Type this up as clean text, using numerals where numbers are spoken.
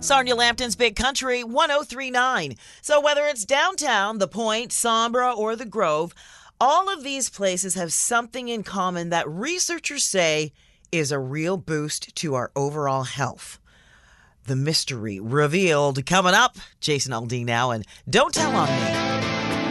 Sarnia Lambton's Big Country 1039. So whether it's downtown, the Point, Sombra, or the Grove, all of these places have something in common that researchers say is a real boost to our overall health. The mystery revealed coming up. Jason Aldean now, and Don't Tell on Me.